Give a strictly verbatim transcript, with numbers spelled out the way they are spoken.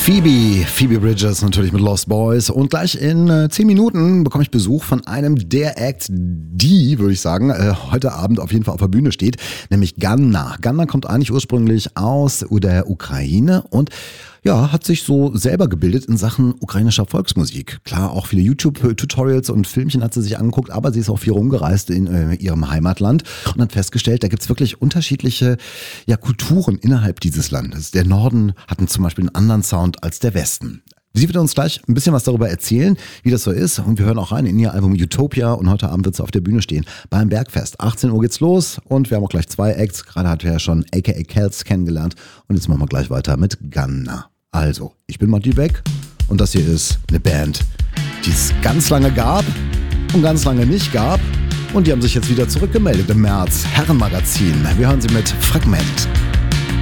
Phoebe, Phoebe Bridgers natürlich mit Lost Boys und gleich in äh, zehn Minuten bekomme ich Besuch von einem der Acts, die, würde ich sagen, äh, heute Abend auf jeden Fall auf der Bühne steht, nämlich Ganna. Ganna kommt eigentlich ursprünglich aus der Ukraine und ja, hat sich so selber gebildet in Sachen ukrainischer Volksmusik. Klar, auch viele YouTube-Tutorials und Filmchen hat sie sich angeguckt, aber sie ist auch viel rumgereist in äh, ihrem Heimatland und hat festgestellt, da gibt's wirklich unterschiedliche ja, Kulturen innerhalb dieses Landes. Der Norden hat zum Beispiel einen anderen Sound als der Westen. Sie wird uns gleich ein bisschen was darüber erzählen, wie das so ist. Und wir hören auch rein in ihr Album Utopia. Und heute Abend wird sie auf der Bühne stehen beim Bergfest. achtzehn Uhr geht's los und wir haben auch gleich zwei Acts. Gerade hat wir ja schon A K A Kels kennengelernt. Und jetzt machen wir gleich weiter mit Ganna. Also, ich bin Matti Beck und das hier ist eine Band, die es ganz lange gab und ganz lange nicht gab. Und die haben sich jetzt wieder zurückgemeldet im März. Herrenmagazin. Wir hören sie mit Fragment.